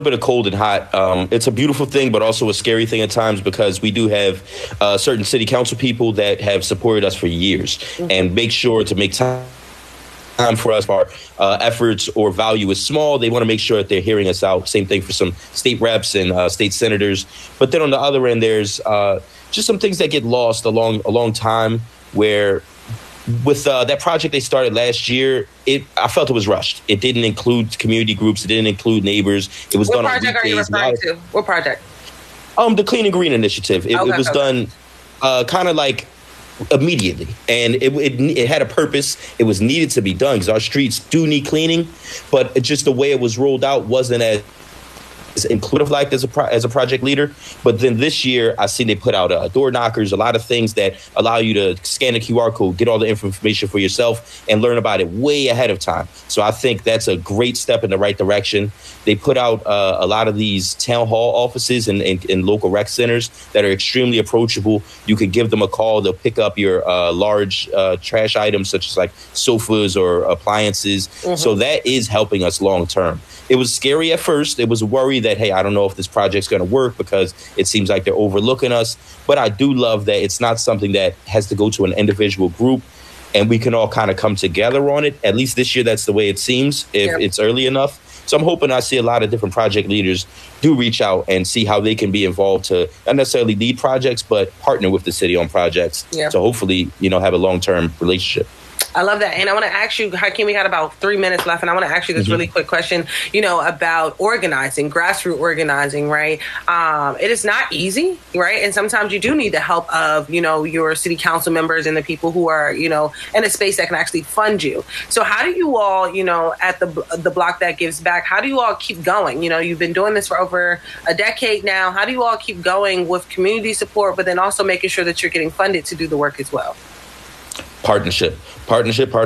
bit of cold and hot. It's a beautiful thing, but also a scary thing at times because we do have certain city council people that have supported us for years and make sure to make time for us. Our efforts or value is small. They want to make sure that they're hearing us out. Same thing for some state reps and state senators. But then on the other end, there's just some things that get lost along a long time where with that project they started last year, I felt it was rushed. It didn't include community groups. It didn't include neighbors. It was done on weekdays. What project are you referring to? What project? The Clean and Green Initiative. It was done kind of like immediately, and it had a purpose. It was needed to be done because our streets do need cleaning, but just the way it was rolled out wasn't as inclusive like as a project leader. But then this year I seen they put out door knockers, a lot of things that allow you to scan the QR code, get all the information for yourself and learn about it way ahead of time. So I think that's a great step in the right direction. They put out a lot of these town hall offices and local rec centers that are extremely approachable. You could give them a call. They'll pick up your large trash items such as like sofas or appliances. So that is helping us long term. It was scary at first. It was a worry that, hey, I don't know if this project's going to work because it seems like they're overlooking us. But I do love that it's not something that has to go to an individual group and we can all kind of come together on it. At least this year, that's the way it seems if it's early enough. So I'm hoping I see a lot of different project leaders do reach out and see how they can be involved to not necessarily lead projects, but partner with the city on projects. So hopefully, have a long-term relationship. I love that. And I want to ask you, Hakeem, we got about 3 minutes left, and I want to ask you this really quick question, about organizing, grassroots organizing, right? It is not easy, right? And sometimes you do need the help of, your city council members and the people who are, in a space that can actually fund you. So how do you all, at the Block That Gives Back, how do you all keep going? You've been doing this for over a decade now. How do you all keep going with community support, but then also making sure that you're getting funded to do the work as well? Partnership. I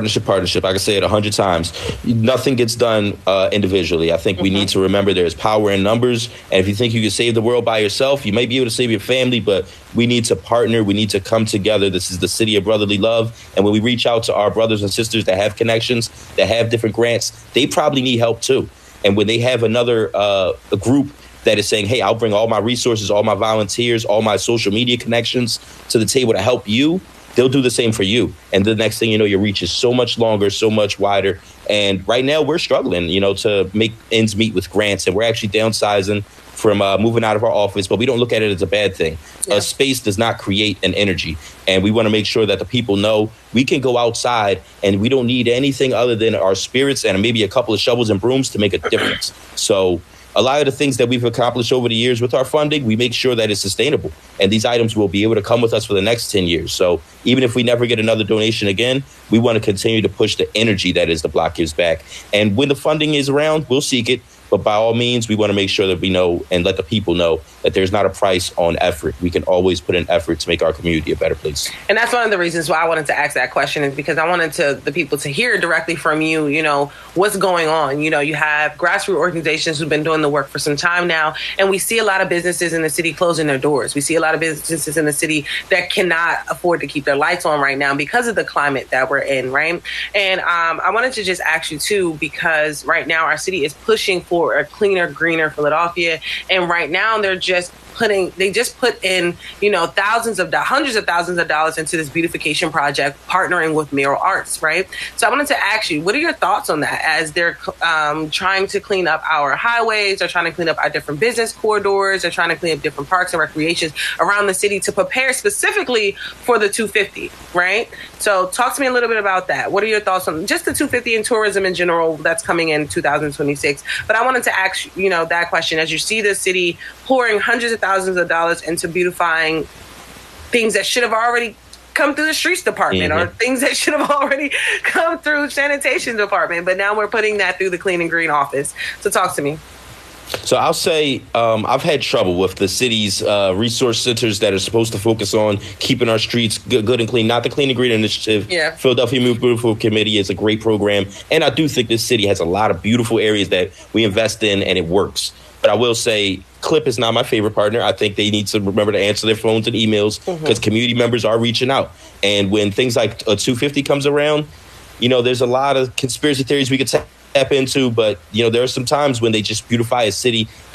can say it 100 times. Nothing gets done individually. I think we need to remember there's power in numbers. And if you think you can save the world by yourself, you may be able to save your family, but we need to partner. We need to come together. This is the city of brotherly love. And when we reach out to our brothers and sisters that have connections, that have different grants, they probably need help too. And when they have another a group that is saying, hey, I'll bring all my resources, all my volunteers, all my social media connections to the table to help you, they'll do the same for you. And the next thing you know, your reach is so much longer, so much wider. And right now we're struggling, to make ends meet with grants. And we're actually downsizing from moving out of our office. But we don't look at it as a bad thing. A space does not create an energy. And we want to make sure that the people know we can go outside and we don't need anything other than our spirits and maybe a couple of shovels and brooms to make a difference. So a lot of the things that we've accomplished over the years with our funding, we make sure that it's sustainable. And these items will be able to come with us for the next 10 years. So even if we never get another donation again, we want to continue to push the energy that is the Block Gives Back. And when the funding is around, we'll seek it. But by all means, we want to make sure that we know and let the people know that there's not a price on effort. We can always put in effort to make our community a better place. And that's one of the reasons why I wanted to ask that question, is because I wanted the people to hear directly from you, what's going on. You have grassroots organizations who've been doing the work for some time now, and we see a lot of businesses in the city closing their doors. We see a lot of businesses in the city that cannot afford to keep their lights on right now because of the climate that we're in, right? And I wanted to just ask you, too, because right now our city is pushing for a cleaner, greener Philadelphia. And right now they just put in, hundreds of thousands of dollars into this beautification project, partnering with Mural Arts, right? So I wanted to ask you, what are your thoughts on that as they're trying to clean up our highways, they're trying to clean up our different business corridors, they're trying to clean up different parks and recreations around the city to prepare specifically for the 250, right? So talk to me a little bit about that. What are your thoughts on just the 250 and tourism in general that's coming in 2026? But I wanted to ask, that question, as you see the city pouring hundreds of thousands of dollars into beautifying things that should have already come through the streets department or things that should have already come through sanitation department. But now we're putting that through the Clean and Green office. So talk to me. So I'll say I've had trouble with the city's resource centers that are supposed to focus on keeping our streets good and clean. Not the Clean and Green Initiative. Philadelphia Move Beautiful Committee is a great program. And I do think this city has a lot of beautiful areas that we invest in and it works. But I will say CLIP is not my favorite partner. I think they need to remember to answer their phones and emails because community members are reaching out. And when things like a 250 comes around, there's a lot of conspiracy theories we could step into, but there are some times when they just beautify a city